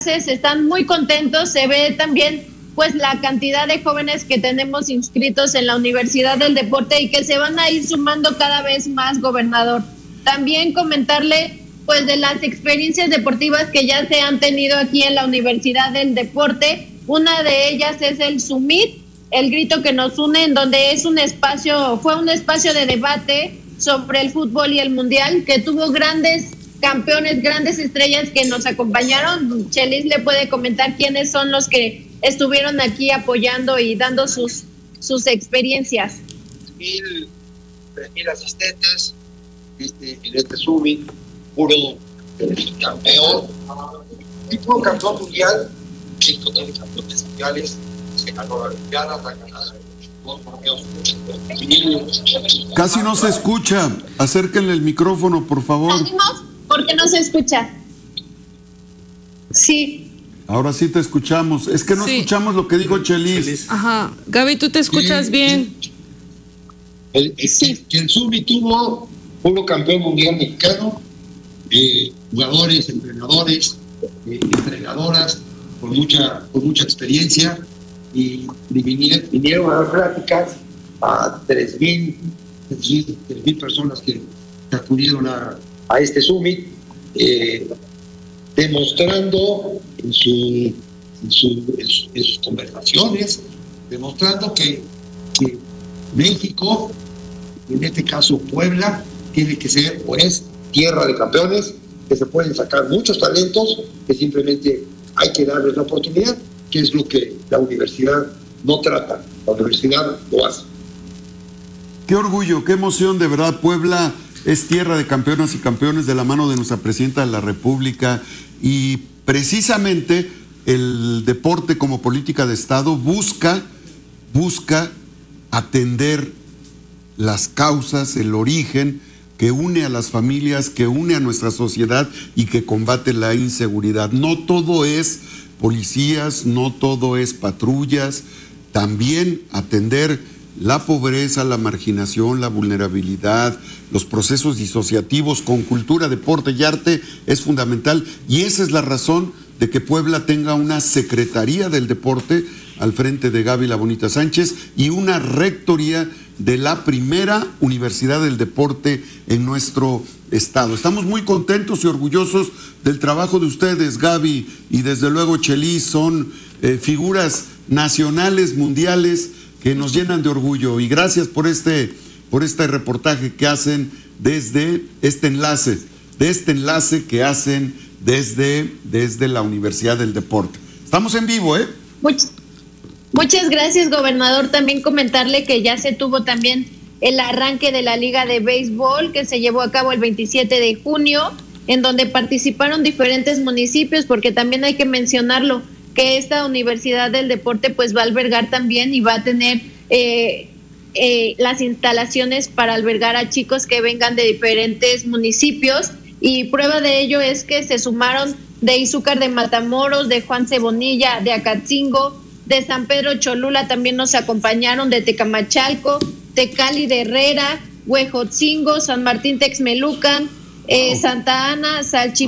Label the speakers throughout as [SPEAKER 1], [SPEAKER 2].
[SPEAKER 1] están muy contentos, se ve también pues la cantidad de jóvenes que tenemos inscritos en la Universidad del Deporte y que se van a ir sumando cada vez más, gobernador. También comentarle pues de las experiencias deportivas que ya se han tenido aquí en la Universidad del Deporte. Una de ellas es el Summit, el grito que nos une, en donde es fue un espacio de debate sobre el fútbol y el mundial, que tuvo grandes campeones, grandes estrellas que nos acompañaron. Chelis le puede comentar quiénes son los que estuvieron aquí apoyando y dando sus experiencias.
[SPEAKER 2] 3,000 asistentes en este Summit, puro campeón, y puro campeón mundial, 5 campeones mundiales, se ganó la Olimpiada, la ganada.
[SPEAKER 3] Casi no se escucha. Acérquenle el micrófono, por favor.
[SPEAKER 1] ¿Salimos? Porque no se escucha. Sí.
[SPEAKER 3] Ahora sí te escuchamos. Es que no escuchamos lo que dijo Chelis.
[SPEAKER 4] Ajá. Gaby, ¿tú te escuchas bien?
[SPEAKER 2] El Summit tuvo puro campeón mundial mexicano, jugadores, entrenadores, entrenadoras con mucha experiencia, y vinieron a dar pláticas a 3,000 personas que acudieron a este Summit, demostrando en sus conversaciones, demostrando que México, en este caso Puebla, tiene que ser o es tierra de campeones, que se pueden sacar muchos talentos, que simplemente hay que darles la oportunidad, que es lo que la universidad no trata, la universidad lo hace.
[SPEAKER 3] Qué orgullo, qué emoción, de verdad. Puebla es tierra de campeonas y campeones de la mano de nuestra presidenta de la República, y precisamente el deporte como política de Estado busca atender las causas, el origen que une a las familias, que une a nuestra sociedad y que combate la inseguridad. No todo es policías, no todo es patrullas, también atender la pobreza, la marginación, la vulnerabilidad, los procesos disociativos con cultura, deporte y arte es fundamental, y esa es la razón de que Puebla tenga una Secretaría del Deporte al frente de Gaby La Bonita Sánchez y una rectoría de la primera Universidad del Deporte en nuestro estado. Estamos muy contentos y orgullosos del trabajo de ustedes, Gaby, y desde luego Chelis. Son figuras nacionales, mundiales, que nos llenan de orgullo, y gracias por este reportaje que hacen desde este enlace que hacen desde la Universidad del Deporte. Estamos en vivo, ¿eh?
[SPEAKER 1] Muchas gracias, gobernador. También comentarle que ya se tuvo también el arranque de la Liga de Béisbol, que se llevó a cabo el 27 de junio, en donde participaron diferentes municipios, porque también hay que mencionarlo, que esta Universidad del Deporte pues va a albergar también y va a tener las instalaciones para albergar a chicos que vengan de diferentes municipios, y prueba de ello es que se sumaron de Izúcar de Matamoros, de Juan Cebonilla, de Acatzingo, de San Pedro Cholula, también nos acompañaron de Tecamachalco, Tecali de Herrera, Huejotzingo, San Martín Texmelucan, Santa Ana,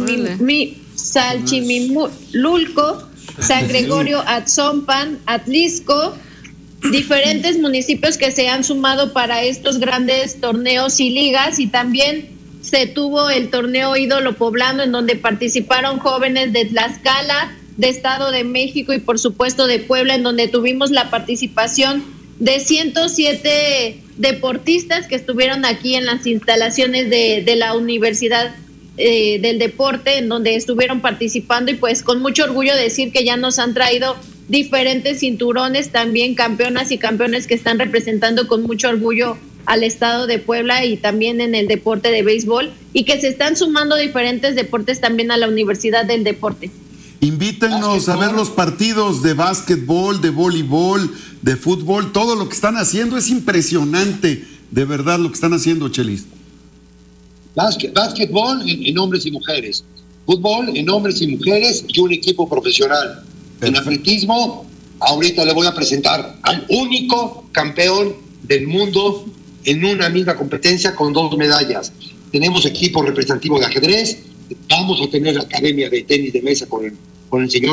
[SPEAKER 1] Salchimilulco, San Gregorio Atzompan, Atlisco, diferentes municipios que se han sumado para estos grandes torneos y ligas. Y también se tuvo el torneo Ídolo Poblano, en donde participaron jóvenes de Tlaxcala, de Estado de México y por supuesto de Puebla, en donde tuvimos la participación de 107 deportistas que estuvieron aquí en las instalaciones de la Universidad del Deporte, en donde estuvieron participando, y pues con mucho orgullo decir que ya nos han traído diferentes cinturones, también campeonas y campeones que están representando con mucho orgullo al estado de Puebla, y también en el deporte de béisbol, y que se están sumando diferentes deportes también a la Universidad del Deporte.
[SPEAKER 3] Invítennos a ver los partidos de básquetbol, de voleibol, de fútbol. Todo lo que están haciendo es impresionante, de verdad, lo que están haciendo, Chelis.
[SPEAKER 2] Básquetbol en hombres y mujeres, fútbol en hombres y mujeres, y un equipo profesional. En atletismo, ahorita le voy a presentar al único campeón del mundo en una misma competencia con 2 medallas. Tenemos equipo representativo de ajedrez, vamos a tener la academia de tenis de mesa con con el señor